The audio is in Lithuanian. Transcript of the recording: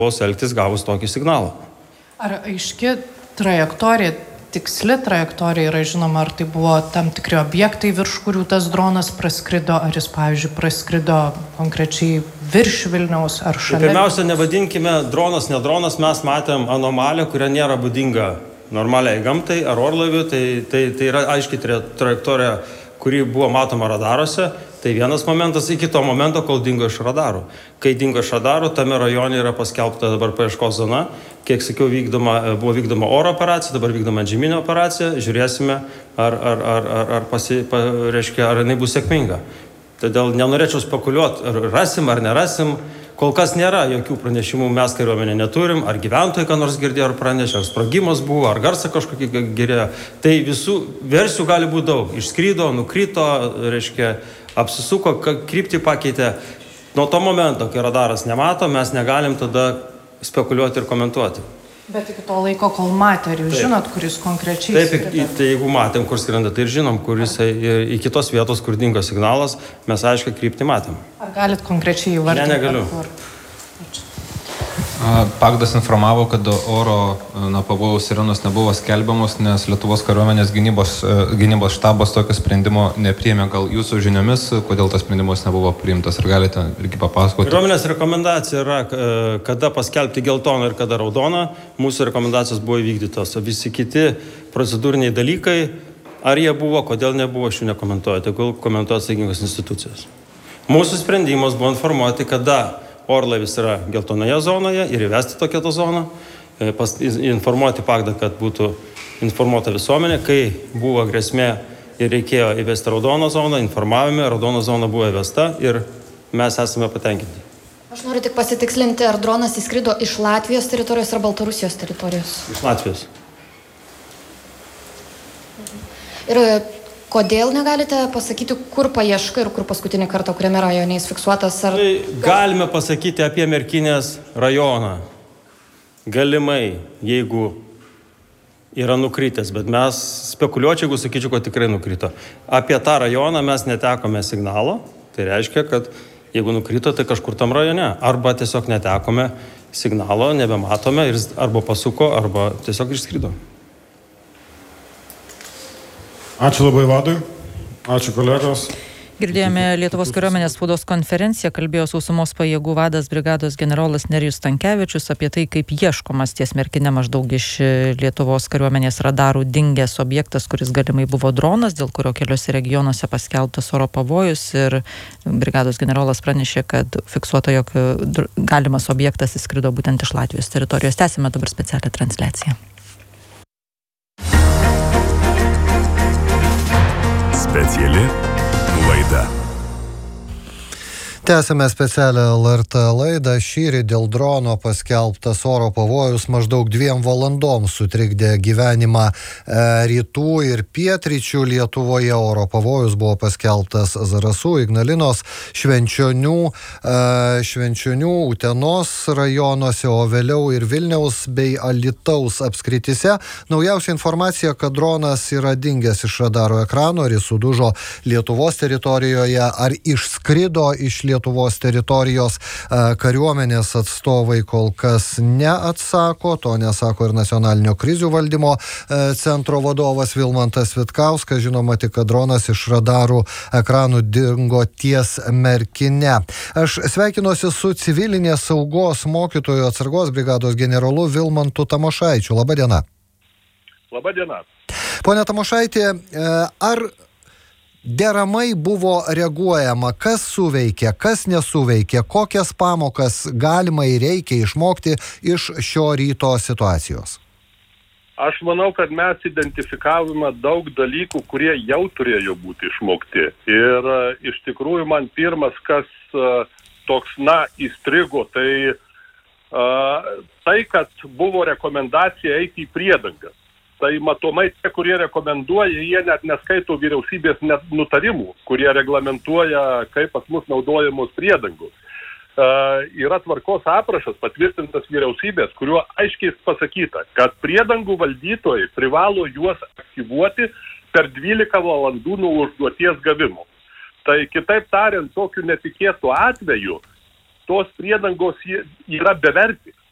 elgtis gavus tokį signalą. Ar aiški trajektorija, tiksli trajektorija yra žinoma, ar tai buvo tam tikri objektai, virš kurių tas dronas praskrido, ar jis, pavyzdžiui, praskrido konkrečiai virš Vilniaus ar šalia? Pirmiausia, nevadinkime dronas, ne dronas, mes matėm anomaliją, kuria nėra būdinga normaliai gamtai ar orlaiviui, tai yra aiškiai trajektorija, kuri buvo matoma radaruose. Tai vienas momentas iki to momento, kol dingo iš radarų. Kai dingo iš radarų, tame rajone yra paskelbta dabar paieškos zona. Kiek sakiau, buvo vykdoma oro operacija, dabar vykdoma antžeminė operacija. Žiūrėsime, ar jinai bus sėkminga. Todėl nenorėčiau spekuliuoti, ar rasim ar nerasim. Kol kas nėra jokių pranešimų, mes kariuomenė neturim, ar gyventojai ką nors girdėjo, ar pranešė, ar sprogimas buvo, ar garsą kažkokį girdėjo. Tai visų versijų gali būti daug. Išskrido, nukrito, apsisuko, kryptį pakeitė. Nuo to momento, kai radaras nemato, mes negalim tada spekuliuoti ir komentuoti. Bet iki to laiko, kol matė, ar jūs žinot, kuris konkrečiai skrido? Taip, tai jeigu matėm, kur skrenda, tai ir žinom, kuris į kitos vietos, kur dingo signalas, mes aiškiai kryptį matėm. Ar galit konkrečiai įvardinti? Ne, negaliu. Pagdas informavo, kad oro pavojaus sirenos nebuvo skelbiamos, nes Lietuvos kariuomenės gynybos štabas tokio sprendimo nepriėmė. Gal jūsų žiniomis, kodėl tas sprendimas nebuvo priimtas? Ar galite irgi papasakoti? Kariuomenės rekomendacija yra, kada paskelbti geltoną ir kada raudoną. Mūsų rekomendacijos buvo įvykdytos. O visi kiti procedūriniai dalykai, ar jie buvo, kodėl nebuvo, aš jų nekomentuoju. Tegul komentuoja atsakingos institucijos. Mūsų sprendimas buvo informuoti, kada orlaivis yra geltonoje zonoje ir įvesti tokią tą zoną, informuoti Pagdą, kad būtų informuota visuomenė, kai buvo grėsmė ir reikėjo įvesti raudoną zoną, informavome, raudona zona buvo įvesta ir mes esame patenkinti. Aš noriu tik pasitikslinti, ar dronas įskrido iš Latvijos teritorijos ar Baltarusijos teritorijos? Iš Latvijos. Ir kodėl negalite pasakyti, kur paieška ir kur paskutinį kartą, kuriame rajone jis fiksuotas? Tai galime pasakyti apie Merkinės rajoną. Galimai, jeigu yra nukritęs, bet mes spekuliuočiau, jeigu sakyčiau, kad tikrai nukrito. Apie tą rajoną mes netekome signalo. Tai reiškia, kad jeigu nukrito, tai kažkur tam rajone. Arba tiesiog netekome signalo, nebematome ir arba pasuko, arba tiesiog išskrido. Ačiū labai vadui. Ačiū kolegos. Girdėjome Lietuvos kariuomenės spaudos konferenciją, kalbėjo sausumos pajėgų vadas brigados generolas Nerijus Stankevičius apie tai, kaip ieškomas ties Merkine maždaug iš Lietuvos kariuomenės radarų dingęs objektas, kuris galimai buvo dronas, dėl kurio keliose regionuose paskelbtas oro pavojus, ir brigados generolas pranešė, kad fiksuota, jog galimas objektas įskrido būtent iš Latvijos teritorijos. Tęsime dabar specialią transliaciją. Speciali laida. Tęsime specialią LRT laidą. Šįryt dėl drono paskelbtas oro pavojus maždaug 2 valandoms sutrikdė gyvenimą rytų ir pietryčių Lietuvoje. Oro pavojus buvo paskelbtas Zarasų, Ignalinos, Švenčionių, Utenos rajonuose, o vėliau ir Vilniaus bei Alytaus apskrityse. Naujausia informacija, kad dronas yra dingęs iš radaro ekrano, ar jis sudužo Lietuvos teritorijoje, ar išskrido iš Lietuvos teritorijos. Kariuomenės atstovai kol kas neatsako, to nesako ir Nacionalinio krizių valdymo centro vadovas Vilmantas Vitkauskas. Žinoma tik, kad dronas iš radarų ekranų dingo ties Merkine. Aš sveikinuosi su civilinės saugos mokytojų atsargos brigados generolu Vilmantu Tamošaičiu. Labą dieną. Labą dieną. Pone Tamošaitė, ar deramai buvo reaguojama, kas suveikė, kas nesuveikė, kokias pamokas galima ir reikia išmokti iš šio ryto situacijos? Aš manau, kad mes identifikavome daug dalykų, kurie jau turėjo būti išmokti. Ir iš tikrųjų man pirmas, kas toks, įstrigo, tai, kad buvo rekomendacija eiti į priedangas. Tai matomai tie, kurie rekomenduoja, jie net neskaito vyriausybės nutarimų, kurie reglamentuoja, kaip pas mus naudojamos priedangos. Yra tvarkos aprašas patvirtintas vyriausybės, kuriuo aiškiai pasakyta, kad priedangų valdytojai privalo juos aktyvuoti per 12 valandų nuo užduoties gavimo. Tai kitaip tariant, tokiu netikėtų atveju tos priedangos yra bevertės.